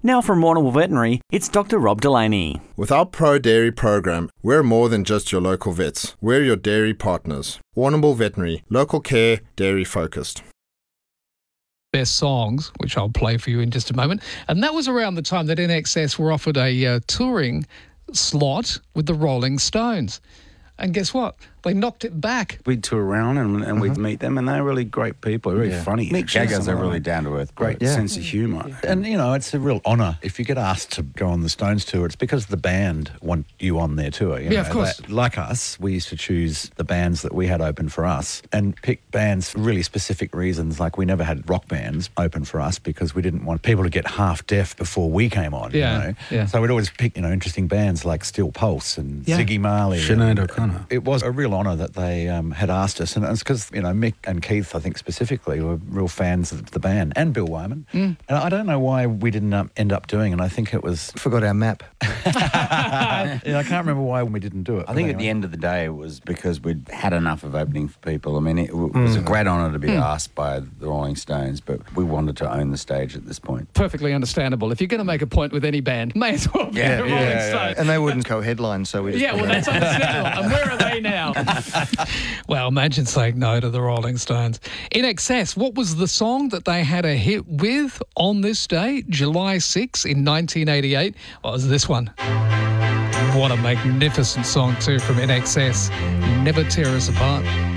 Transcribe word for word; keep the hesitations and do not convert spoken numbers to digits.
Now from Warrnambool Veterinary, it's Doctor Rob Delaney. With our Pro Dairy program, we're more than just your local vets. We're your dairy partners. Warrnambool Veterinary, local care, dairy focused. Their songs, which I'll play for you in just a moment. And that was around the time that N X S were offered a uh, touring slot with the Rolling Stones. And guess what? They knocked it back. We'd tour around and, and uh-huh. we'd meet them, and they're really great people, really Yeah. funny. Mick Jaggers Jagger are really down to earth, great Yeah. sense of humour. And, you know, it's a real honour. If you get asked to go on the Stones tour, it's because the band want you on their tour. You Yeah, know? of course. They- like us, we used to choose the bands that we had open for us and pick bands for really specific reasons. Like we never had rock bands open for us because we didn't want people to get half deaf before we came on. Yeah, You know? yeah. So we'd always pick, you know, interesting bands like Steel Pulse and Yeah. Ziggy Marley. Sinead and- O'Connor. It was a real honour that they um, had asked us. And it's because, you know, Mick and Keith, I think specifically, were real fans of the band, and Bill Wyman. Mm. And I don't know why we didn't um, end up doing it. And I think it was... Forgot our map. yeah, I can't remember why we didn't do it. I think at the end of the day, it was because we'd had enough of opening for people. I mean, it, w- was a great honour to be asked by the Rolling Stones, but we wanted to own the stage at this point. Perfectly understandable. If you're going to make a point with any band, may as well be Yeah, the Rolling yeah, Stones. And they wouldn't co-headline, so we just... Yeah, well, that's understandable. And where are they now? Well, imagine saying no to the Rolling Stones. In Excess, what was the song that they had a hit with on this day, July sixth in nineteen eighty-eight? Well, it was this one. What a magnificent song, too, from In Excess. Never Tear Us Apart.